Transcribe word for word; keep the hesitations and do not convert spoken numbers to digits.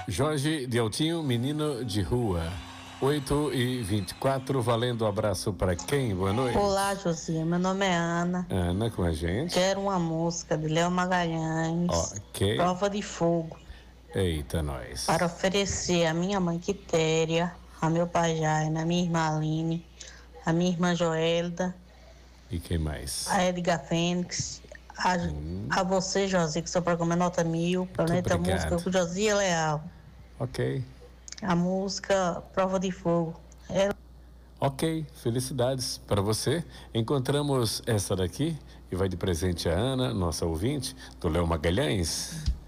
Jorge de Altinho, menino de rua. oito e vinte e quatro, valendo abraço para quem? Boa noite. Olá, Josinha. Meu nome é Ana. Ana com a gente. Quero uma música de Léo Magalhães. Ok. Prova de Fogo. Eita, nós. Para oferecer a minha mãe Quitéria, a meu pai Jaime, a minha irmã Aline, a minha irmã Joelda. E quem mais? A Edgar Fênix. A, hum. a você, Josi, que seu programa é nota mil. Planeta Música com Josia Leal. Ok. A música Prova de Fogo. É... Ok, felicidades para você. Encontramos essa daqui e vai de presente a Ana, nossa ouvinte, do Léo Magalhães.